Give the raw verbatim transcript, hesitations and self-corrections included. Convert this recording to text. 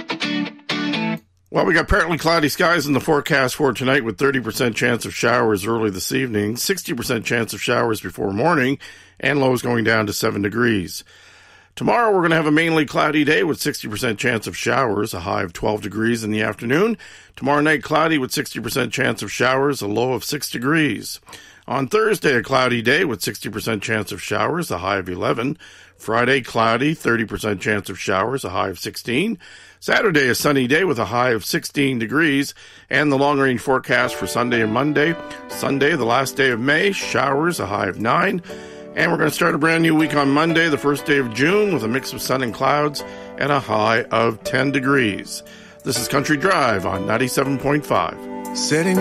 Well, we got partly cloudy skies in the forecast for tonight with thirty percent chance of showers early this evening, sixty percent chance of showers before morning, and lows going down to seven degrees. Tomorrow, we're going to have a mainly cloudy day with sixty percent chance of showers, a high of twelve degrees in the afternoon. Tomorrow night, cloudy with sixty percent chance of showers, a low of six degrees. On Thursday, a cloudy day with sixty percent chance of showers, a high of eleven. Friday, cloudy, thirty percent chance of showers, a high of sixteen. Saturday, a sunny day with a high of sixteen degrees. And the long-range forecast for Sunday and Monday. Sunday, the last day of May, showers, a high of nine. And we're going to start a brand new week on Monday, the first day of June, with a mix of sun and clouds and a high of ten degrees. This is Country Drive on ninety-seven point five. Setting